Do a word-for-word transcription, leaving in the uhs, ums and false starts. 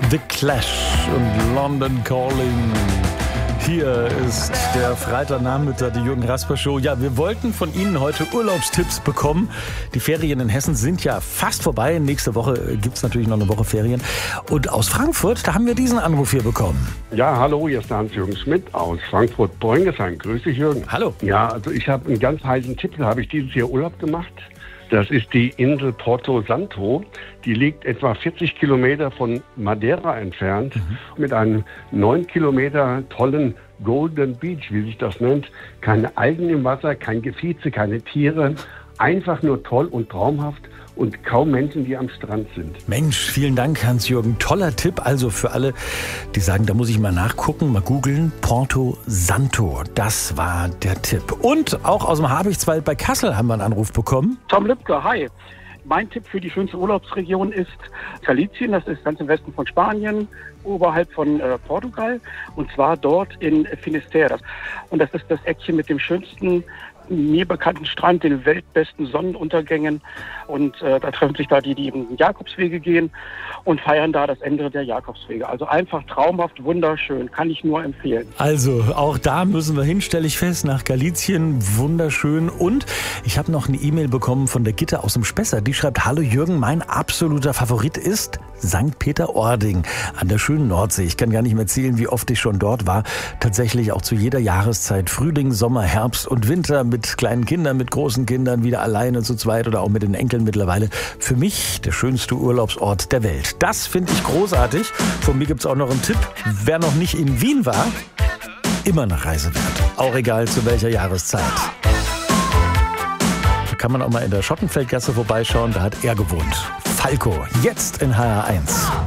The Clash und London Calling. Hier ist der Freitagnachmittag, die Jürgen Rasper Show. Ja, wir wollten von Ihnen heute Urlaubstipps bekommen. Die Ferien in Hessen sind ja fast vorbei. Nächste Woche gibt es natürlich noch eine Woche Ferien. Und aus Frankfurt, da haben wir diesen Anruf hier bekommen. Ja, hallo, hier ist der Hans-Jürgen Schmidt aus Frankfurt-Bräungesheim. Grüß dich, Jürgen. Hallo. Ja, also ich habe einen ganz heißen Tipp. Da habe ich dieses Jahr Urlaub gemacht. Das ist die Insel Porto Santo. Die liegt etwa vierzig Kilometer von Madeira entfernt, mhm. mit einem neun Kilometer tollen Golden Beach, wie sich das nennt. Keine Algen im Wasser, kein Gefieze, keine Tiere. Einfach nur toll und traumhaft und kaum Menschen, die am Strand sind. Mensch, vielen Dank, Hans-Jürgen. Toller Tipp. Also für alle, die sagen, da muss ich mal nachgucken, mal googeln. Porto Santo, das war der Tipp. Und auch aus dem Habichtswald bei Kassel haben wir einen Anruf bekommen. Tom Lübke, hi. Mein Tipp für die schönste Urlaubsregion ist Galicien. Das ist ganz im Westen von Spanien, oberhalb von äh, Portugal. Und zwar dort in Finisterre. Und das ist das Eckchen mit dem schönsten, mir bekannten Strand, den weltbesten Sonnenuntergängen. Und äh, da treffen sich da die, die eben Jakobswege gehen und feiern da das Ende der Jakobswege. Also einfach traumhaft, wunderschön, kann ich nur empfehlen. Also auch da müssen wir hin, stelle ich fest, nach Galicien, wunderschön. Und ich habe noch eine E-Mail bekommen von der Gitte aus dem Spessart. Die schreibt: Hallo Jürgen, mein absoluter Favorit ist Sankt Peter-Ording an der schönen Nordsee. Ich kann gar nicht mehr zählen, wie oft ich schon dort war. Tatsächlich auch zu jeder Jahreszeit, Frühling, Sommer, Herbst und Winter, mit kleinen Kindern, mit großen Kindern, wieder alleine zu zweit oder auch mit den Enkeln mittlerweile. Für mich der schönste Urlaubsort der Welt. Das finde ich großartig. Von mir gibt es auch noch einen Tipp. Wer noch nicht in Wien war, immer eine Reise wert. Auch egal zu welcher Jahreszeit. Da kann man auch mal in der Schottenfeldgasse vorbeischauen. Da hat er gewohnt. Falco, jetzt in H R eins.